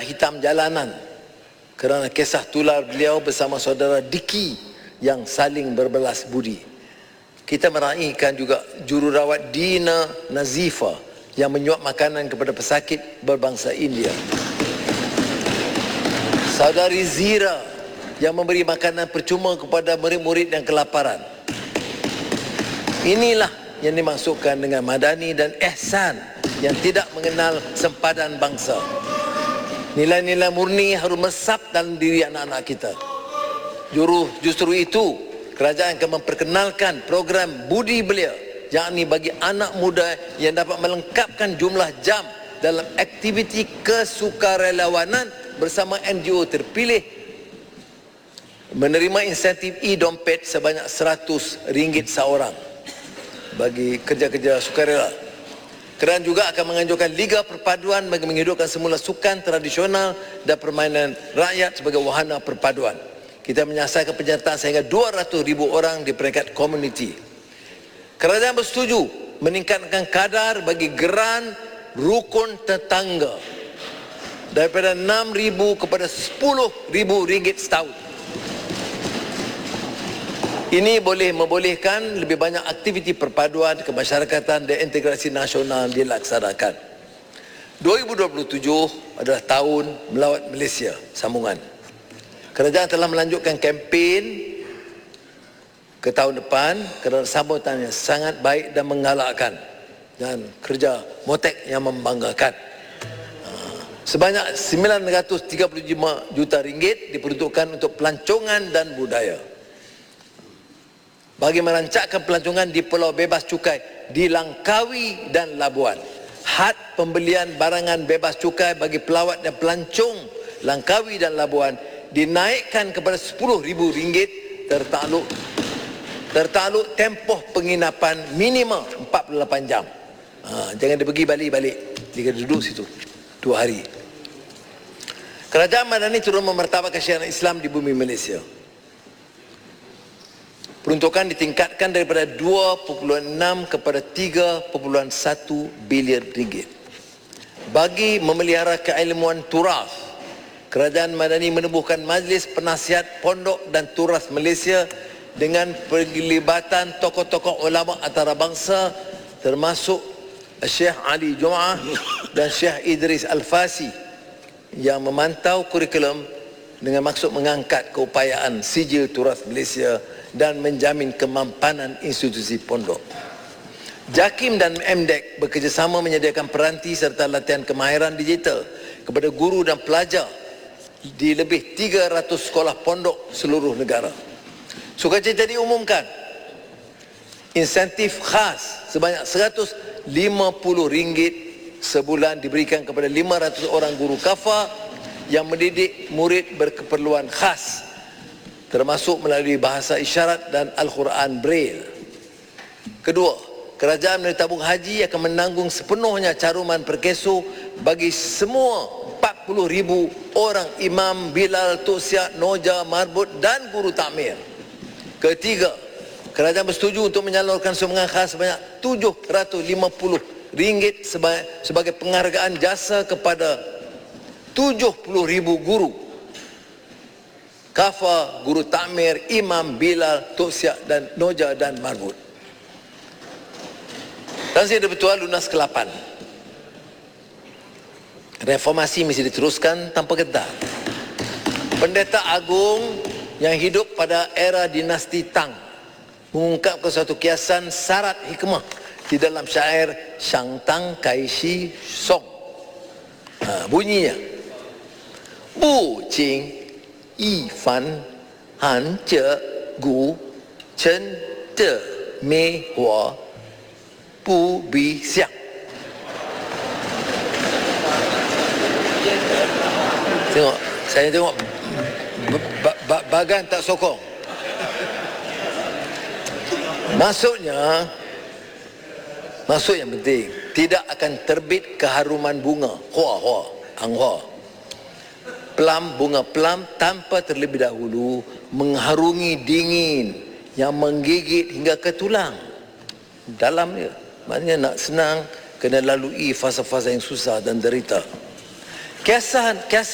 hitam jalanan kerana kisah tular beliau bersama saudara Diki yang saling berbelas budi. Kita meraihkan juga jururawat Dina Nazifa yang menyuap makanan kepada pesakit berbangsa India. Saudari Zira yang memberi makanan percuma kepada murid-murid yang kelaparan. Inilah yang dimaksudkan dengan madani dan ihsan yang tidak mengenal sempadan bangsa. Nilai-nilai murni harus meresap dalam diri anak-anak kita. Justru itu, kerajaan akan memperkenalkan program budi belia, yakni bagi anak muda yang dapat melengkapkan jumlah jam dalam aktiviti kesukarelawanan bersama NGO terpilih menerima insentif e-dompet sebanyak RM100 seorang bagi kerja-kerja sukarela. Kerajaan juga akan menganjurkan Liga Perpaduan bagi menghidupkan semula sukan tradisional dan permainan rakyat sebagai wahana perpaduan. Kita menyasarkan penyertaan sehingga 200,000 orang di peringkat komuniti. Kerajaan bersetuju meningkatkan kadar bagi geran rukun tetangga daripada RM6,000 kepada RM10,000 setahun. Ini boleh membolehkan lebih banyak aktiviti perpaduan kemasyarakatan dan integrasi nasional dilaksanakan. 2027 adalah tahun melawat Malaysia sambungan. Kerajaan telah melanjutkan kempen ke tahun depan kerana sambutannya sangat baik dan menggalakkan dan kerja motek yang membanggakan. Sebanyak RM935 juta diperuntukkan untuk pelancongan dan budaya. Bagi merancangkan pelancongan di Pulau Bebas Cukai di Langkawi dan Labuan. Had pembelian barangan bebas cukai bagi pelawat dan pelancong Langkawi dan Labuan dinaikkan kepada RM10,000 tertakluk tempoh penginapan minimum 48 jam. Jangan dia pergi balik. Dia duduk situ 2 hari. Kerajaan Madani turut memertabatkan syiar Islam di bumi Malaysia. Peruntukan ditingkatkan daripada 2.6 kepada 3.1 bilion ringgit. Bagi memelihara keilmuan turas, Kerajaan Madani menubuhkan Majlis Penasihat Pondok dan Turas Malaysia dengan perlibatan tokoh-tokoh ulama antarabangsa termasuk Syekh Ali Jumaah dan Syekh Idris Al-Fasi yang memantau kurikulum dengan maksud mengangkat keupayaan sijil turas Malaysia dan menjamin kemampanan institusi pondok. JAKIM dan MDEC bekerjasama menyediakan peranti serta latihan kemahiran digital kepada guru dan pelajar di lebih 300 sekolah pondok seluruh negara. Sukacita diumumkan insentif khas sebanyak RM150 sebulan diberikan kepada 500 orang guru kafah yang mendidik murid berkeperluan khas, termasuk melalui bahasa isyarat dan Al-Quran Braille. Kedua, kerajaan melalui tabung haji akan menanggung sepenuhnya caruman perkeso bagi semua 40,000 orang imam, bilal, tuksiat, noja, marbut dan guru takmir. Ketiga, kerajaan bersetuju untuk menyalurkan sumbangan khas sebanyak RM750 sebagai penghargaan jasa kepada 70,000 guru kafah, guru takmir, imam, bilal, tuksiat dan noja dan marbut. Dan saya betul lunas ke-8. Reformasi mesti diteruskan tanpa gedar. Pendeta Agung yang hidup pada era dinasti Tang mengungkapkan suatu kiasan syarat hikmah di dalam syair Shang Tang Kai Shi Song. Bunyinya, Bu Jing Yi Fan Han Je Gu Chen De Me Hua Bu Bi Xiang. Tengok, saya tengok bagan tak sokong. Maksud yang penting, tidak akan terbit keharuman bunga hua, anghua, pelam, bunga pelam tanpa terlebih dahulu mengharungi dingin yang menggigit hingga ke tulang dalam dia. Maknanya nak senang kena lalui fasa-fasa yang susah dan derita. Kiasan